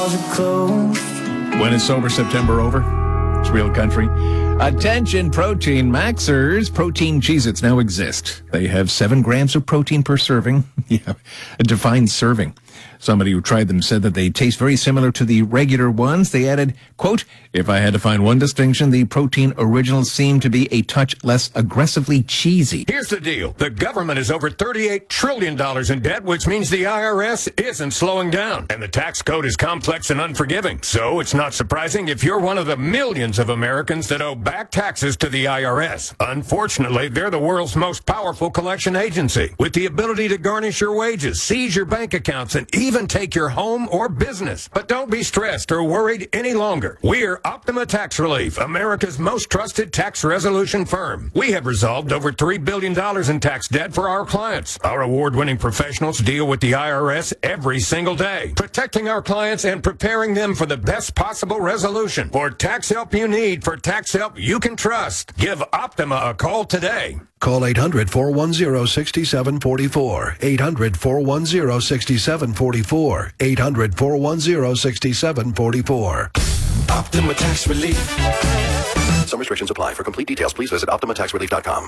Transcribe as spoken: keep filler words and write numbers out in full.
walls are closed. When is Sober September over? It's real country. Attention, protein maxers. Protein Cheez-Its now exist. They have seven grams of protein per serving. Yeah, a defined serving. Somebody who tried them said that they taste very similar to the regular ones. They added, quote, if I had to find one distinction, the protein originals seem to be a touch less aggressively cheesy. Here's the deal. The government is over thirty-eight trillion dollars in debt, which means the I R S isn't slowing down. And the tax code is complex and unforgiving. So it's not surprising if you're one of the millions of Americans that owe back taxes to the I R S. Unfortunately, they're the world's most powerful collection agency, with the ability to garnish your wages, seize your bank accounts, and even take your home or business. But don't be stressed or worried any longer. We're Optima Tax Relief, America's most trusted tax resolution firm. We have resolved over three billion dollars in tax debt for our clients. Our award-winning professionals deal with the I R S every single day, protecting our clients and preparing them for the best possible resolution. For tax help you need, for tax help you can trust, give Optima a call today. Call eight hundred, four one zero, six seven four four. eight hundred, four one zero, six seven four four. eight hundred, four one zero, six seven four four. Optima Tax Relief. Some restrictions apply. For complete details, please visit optima tax relief dot com.